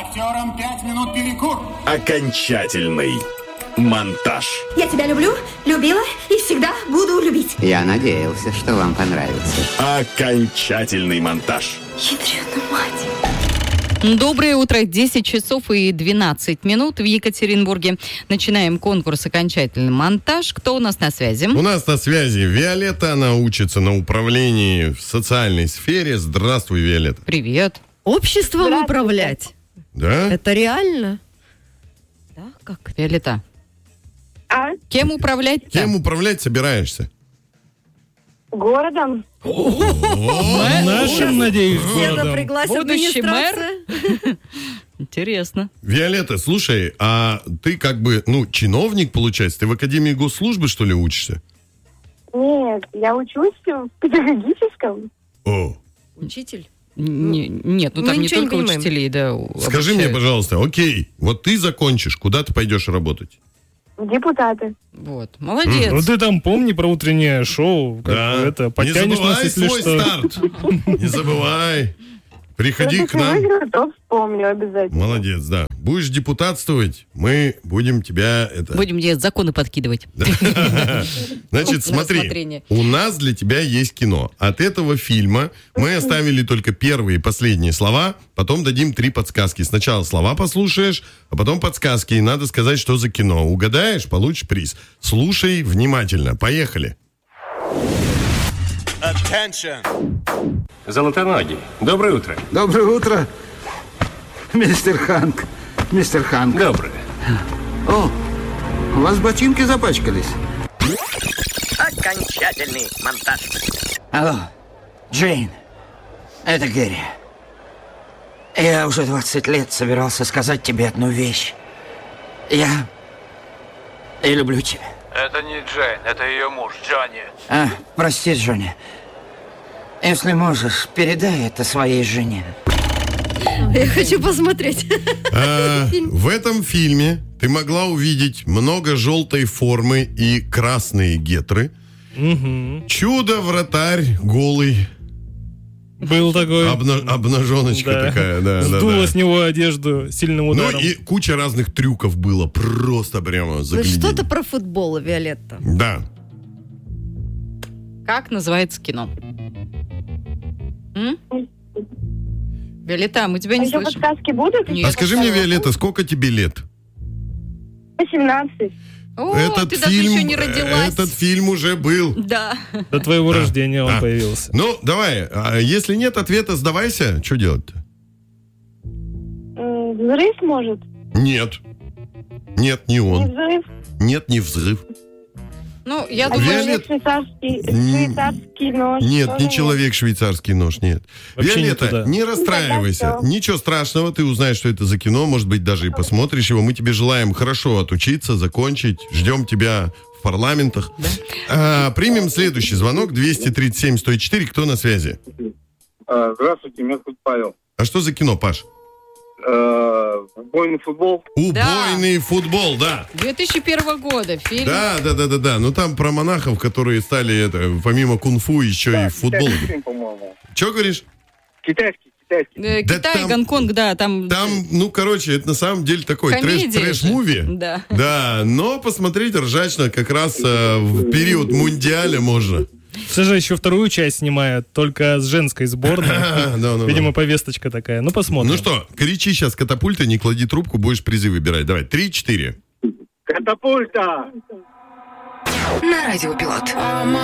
Актерам 5 минут перекур. Окончательный монтаж. Я тебя люблю, любила и всегда буду любить. Я надеялся, что вам понравится. Окончательный монтаж. Ядрёна мать. Доброе утро, 10 часов и 12 минут в Екатеринбурге. Начинаем конкурс «Окончательный монтаж». Кто у нас на связи? У нас на связи Виолетта, она учится на управлении в социальной сфере. Здравствуй, Виолетта. Привет. Обществом управлять. Да? Это реально? Да, как? Виолетта. А? Кем управлять? Кем управлять собираешься? Городом? Нашим, надеюсь, Где-то городом. пригласит Будущий администрация. Интересно. Виолетта, слушай, а ты как бы, чиновник, получается? Ты в Академии госслужбы, что ли, учишься? Нет, я учусь в педагогическом. О, Учитель? Нет, Мы там не ничего не только понимаем. учителей, да. скажи мне, обучают. пожалуйста, окей, вот ты закончишь, куда ты пойдешь работать? Депутаты. Вот, молодец. Ну ты там помни про утреннее шоу. Как не подтянешь нас, забывай если свой что. старт. Не забывай. Приходи к нам. Выиграю, то вспомню обязательно. Молодец, да. Будешь депутатствовать, мы будем тебя Будем делать законы подкидывать. Значит, На смотри, рассмотрение. у нас для тебя есть кино. От этого фильма мы оставили только первые и последние слова, потом дадим 3 подсказки. Сначала слова послушаешь, а потом подсказки. И надо сказать, что за кино. Угадаешь, получишь приз. Слушай внимательно. Поехали. Золотоногий, доброе утро. Доброе утро, мистер Ханк. Мистер Ханк. Доброе. О, у вас ботинки запачкались. Окончательный монтаж. Алло, Джейн, это Гэри. Я уже 20 лет собирался сказать тебе одну вещь. Я люблю тебя. Это не Джейн, это ее муж, Джонни. Прости, Джонни. Если можешь, передай это своей жене. Я хочу посмотреть. В этом фильме ты могла увидеть много желтой формы и красные гетры. Чудо-вратарь голый. Был такой. Обнаженочка такая, да. Сдуло с него одежду сильным ударом. И куча разных трюков было. Просто прямо Ну загляденье. что-то про футбол, Виолетта. Да. Как называется кино? Виолетта, мы тебя не Еще слышим. подсказки будут? Нет. А скажи мне, Виолетта, сколько тебе лет? 18. О, ты даже еще не родилась. Этот фильм уже был. Да. До твоего рождения он Да. появился. Ну, давай, если нет ответа, сдавайся. Что делать-то? Взрыв, может? Нет. Нет, не Не он. взрыв? Нет, не взрыв. Ну, я А думаю, Виолет- швейцарский нож? Нет, тоже не человек швейцарский нож, нет. Вообще не Виолетта, туда. не расстраивайся. Тогда всё. Ничего страшного, ты узнаешь, что это за кино, может быть, даже и посмотришь его. Мы тебе желаем хорошо отучиться, закончить. Ждем тебя в парламентах. Примем следующий звонок. 237-104. Кто на связи? Здравствуйте, меня зовут Павел. А что за кино, Паш? Убойный футбол. Убойный футбол, да. 2001 года фильм. Да. Ну там про монахов, которые стали помимо кунг-фу еще и в футбол. Китайский фильм, по-моему. Че говоришь? Китайский. Китай, там- Гонконг, да, там... Это на самом деле такой Комедия трэш-муви. же. Да. Да, но посмотреть ржачно как раз в период мундиаля можно. Все же еще вторую часть снимают, только с женской сборной. Видимо, повесточка такая. Ну, посмотрим. Ну что, кричи сейчас катапульта, не клади трубку, будешь призы выбирать. Давай, 3-4. Катапульта! На радио «Пилот».